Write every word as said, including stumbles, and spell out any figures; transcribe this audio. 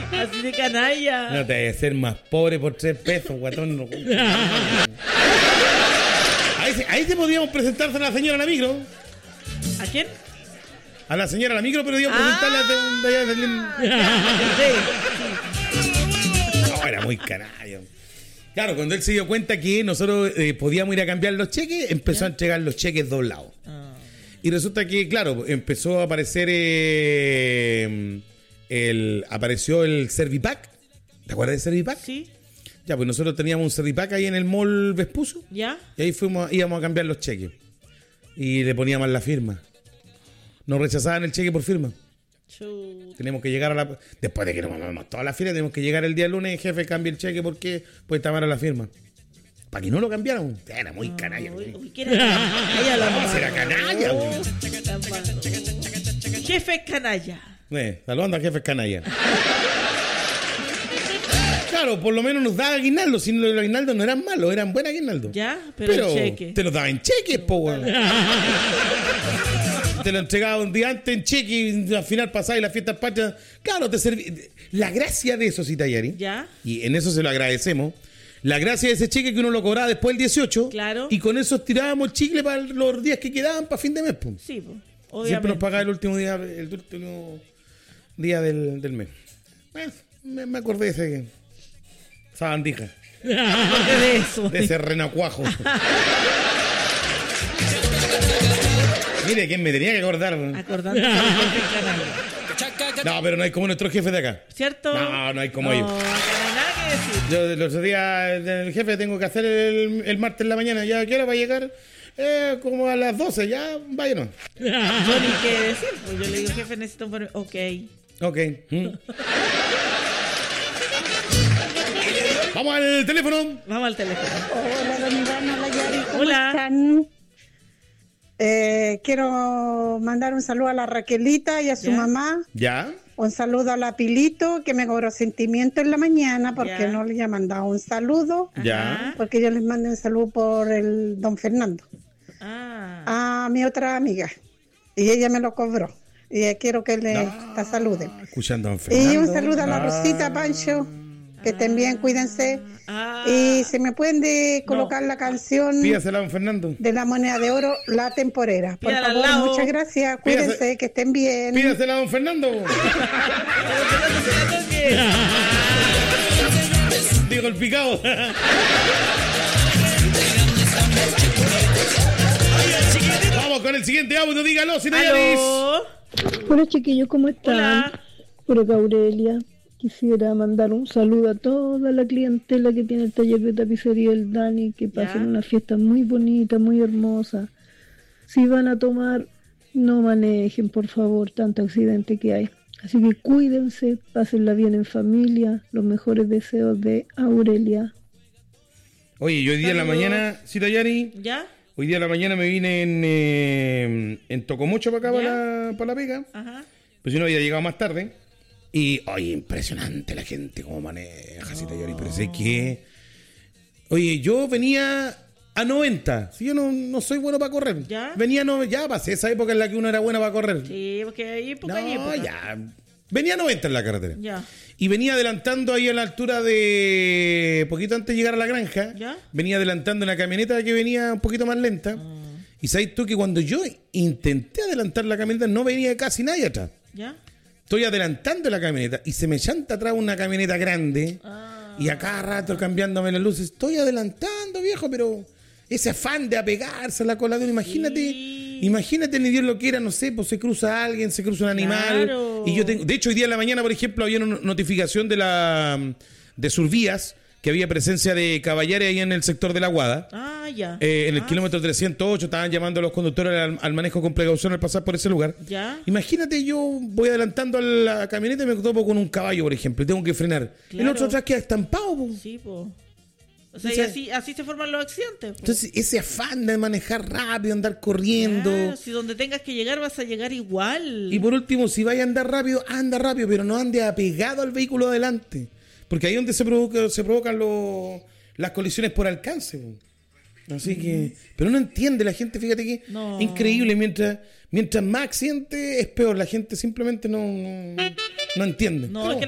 Así de canalla. No te debe ser más pobre por tres pesos, guatón. No. Ahí, se, ahí se podíamos presentarse a la señora a la micro. ¿A quién? A la señora a la micro, pero íbamos a presentarle a de, de, de, de... No, era muy canalla. Claro, cuando él se dio cuenta que nosotros eh, podíamos ir a cambiar los cheques, empezó ¿Ya? a entregar los cheques doblados. Ah. Y resulta que, claro, empezó a aparecer eh, el apareció el Servipack. ¿Te acuerdas del Servipack? Sí. Ya, pues nosotros teníamos un Servipack ahí en el mall Vespucio. Ya. Y ahí fuimos, íbamos a cambiar los cheques. Y le poníamos la firma. Nos rechazaban el cheque por firma. Chut. Teníamos que llegar a la... Después de que nos mandamos toda la fila, tenemos que llegar el día lunes y jefe cambia el cheque porque pues estaba la firma. Para que no lo cambiaran. Era muy canalla. Uy, uy, ¿qué era canalla? La era canalla. Oh, jefe canalla. Eh, saludando a jefe canalla. Claro, por lo menos nos daba aguinaldo. Si los aguinaldos no eran malos, eran buenos aguinaldos. Ya, pero, pero en cheque. Te los daban en cheques, po, weón. Te lo entregaba un día antes en cheque y al final pasaba y las fiestas patrias. Claro, te serví. La gracia de eso, Citayari. Ya. Y en eso se lo agradecemos. La gracia de ese cheque que uno lo cobraba después del dieciocho. Claro. Y con eso tirábamos el chicle para los días que quedaban para fin de mes, po. Sí, po. Obviamente. Siempre nos pagaba el último día, el último día del, del mes. Bueno, me, me acordé de ese. Esa bandija. de eso. De ese renacuajo. Mire, ¿quién me tenía que acordar? Acordando. No, pero no hay como nuestros jefes de acá. ¿Cierto? No, no hay como no, ellos. Acá no hay nada que decir. Yo los otros días del jefe tengo que hacer el, el martes en la mañana. ¿Ya qué hora va a llegar? Eh, como a las doce, ya, váyanos. Yo ni qué decir, pues yo le digo, jefe, necesito un permiso. Ok. Ok. ¿Mm? Vamos al teléfono. Vamos al teléfono. Hola, don Iván, hola, Yari, ¿cómo Hola. están? Eh, quiero mandar un saludo a la Raquelita y a su ¿Ya? mamá. ¿Ya? Un saludo a la Pilito, que me cobró sentimiento en la mañana porque ¿Ya? no le había mandado un saludo. ¿Ya? Porque yo les mandé un saludo por el don Fernando. Ah. A mi otra amiga. Y ella me lo cobró. Y eh, quiero que le No. la saluden. Escuchando a don Fernando. Y un saludo a la Ah. Rosita, Pancho. Que estén bien, cuídense. Ah. Y se me pueden de colocar No. la canción Pídasela a don Fernando. de la moneda de oro, La Temporera. Por Pídala al favor, lado. muchas gracias. Cuídense, Pídase- que estén bien. Pídasela a don Fernando. Digo el picado. Vamos con el siguiente audio, dígalo, Citayaris. ¿Aló? Hola chiquillos, ¿cómo están? Hola. Por acá Aurelia. Quisiera mandar un saludo a toda la clientela que tiene el taller de tapicería El Dani, que pasen Ya. una fiesta muy bonita, muy hermosa. Si van a tomar, no manejen, por favor, tanto accidente que hay. Así que cuídense, pásenla bien en familia. Los mejores deseos de Aurelia. Oye, yo hoy día en la Saludos. mañana, Citayari, ¿Ya? hoy día en la mañana me vine en, eh, en Tocomocho para acá, ¿Ya? para la, para la pega. Ajá. Pues yo no había llegado más tarde. Y, oye, impresionante la gente cómo maneja, Citayari. Pero sé que... Oye, yo venía a noventa. Si yo no, no soy bueno para correr. ¿Ya? Venía a noventa. Ya pasé esa época en la que uno era bueno para correr. Sí, porque hay época y No, época. ya. Venía a noventa en la carretera. Ya. Y venía adelantando ahí a la altura de... Poquito antes de llegar a la granja. ¿Ya? Venía adelantando en la camioneta que venía un poquito más lenta. Mm. Y sabes tú que cuando yo intenté adelantar la camioneta no venía casi nadie atrás. ¿Ya? Estoy adelantando la camioneta y se me chanta atrás una camioneta grande. Ah. Y a cada rato cambiándome las luces. Estoy adelantando, viejo, pero ese afán de apegarse a la coladera, imagínate, Sí. imagínate ni Dios lo quiera, no sé, pues se cruza alguien, se cruza un animal. Claro. Y yo tengo, de hecho, hoy día en la mañana, por ejemplo, había una notificación de la de Survías que había presencia de caballares ahí en el sector de la Guada. Ah, ya. Eh, en el Ah, kilómetro trescientos ocho estaban llamando a los conductores al, al manejo con precaución al pasar por ese lugar. Ya. Imagínate, yo voy adelantando a la camioneta y me topo con un caballo, por ejemplo, y tengo que frenar. El Claro. otro atrás queda estampado, po. Sí, po. O sea, O y sea, así, así se forman los accidentes. po. Entonces, ese afán de manejar rápido, andar corriendo. Claro, si donde tengas que llegar vas a llegar igual. Y por último, si vaya a andar rápido, anda rápido, pero no ande apegado al vehículo adelante. Porque ahí es donde se, provoca, se provocan los, las colisiones por alcance. Po. Así que... Pero no entiende la gente, fíjate que... No. Increíble, mientras mientras más accidente es peor. La gente simplemente no, no, no entiende. No, es que